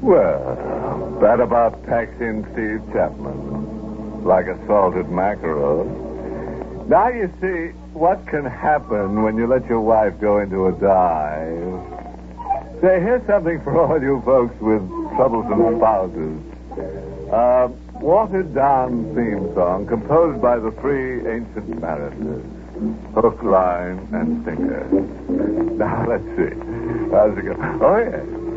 Well, that about taxiing Steve Chapman. Like a salted mackerel. Now you see what can happen when you let your wife go into a dive. Say, here's something for all you folks with troublesome spouses. Watered-down theme song composed by the three ancient mariners. Hook, line, and sinker. Now, let's see. How's it go? Oh, yes.